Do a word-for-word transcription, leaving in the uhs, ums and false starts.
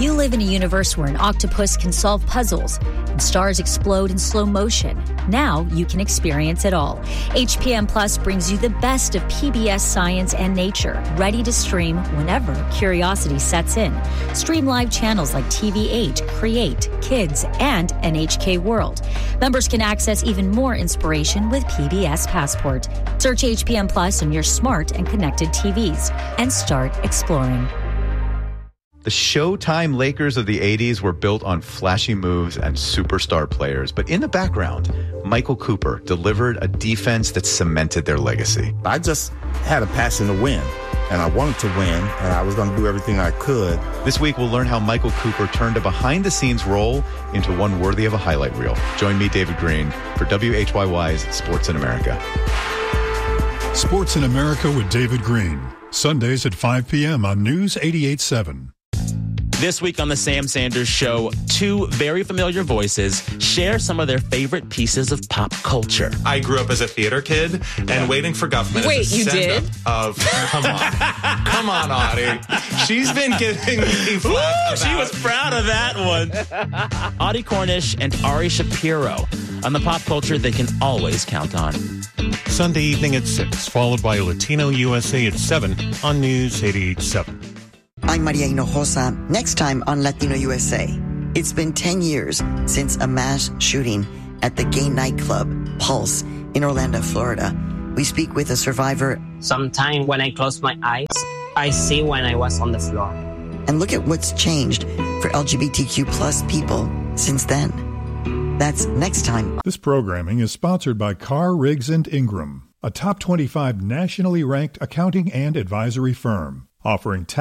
You live in a universe where an octopus can solve puzzles and stars explode in slow motion. Now you can experience it all. H P M Plus brings you the best of P B S science and nature, ready to stream whenever curiosity sets in. Stream live channels like T V eight, Create, Kids, and N H K World. Members can access even more inspiration with P B S Passport. Search H P M Plus on your smart and connected T Vs and start exploring. The Showtime Lakers of the eighties were built on flashy moves and superstar players. But in the background, Michael Cooper delivered a defense that cemented their legacy. I just had a passion to win, and I wanted to win, and I was going to do everything I could. This week, we'll learn how Michael Cooper turned a behind-the-scenes role into one worthy of a highlight reel. Join me, David Green, for W H Y Y's Sports in America. Sports in America with David Green. Sundays at five p.m. on News eighty-eight point seven. This week on The Sam Sanders Show, two very familiar voices share some of their favorite pieces of pop culture. I grew up as a theater kid, and Waiting for Guffman Wait, is a you send-up did? of... Come on. Come on, Audie. She's been giving me flack. She was proud of that one. Audie Cornish and Ari Shapiro on the pop culture they can always count on. Sunday evening at six, followed by Latino U S A at seven on News eighty-eight point seven. I'm Maria Hinojosa. Next time on Latino U S A. It's been ten years since a mass shooting at the gay nightclub Pulse in Orlando, Florida. We speak with a survivor. Sometimes when I close my eyes, I see when I was on the floor. And look at what's changed for L G B T Q plus people since then. That's next time. This programming is sponsored by Carr, Riggs and Ingram, a top twenty-five nationally ranked accounting and advisory firm offering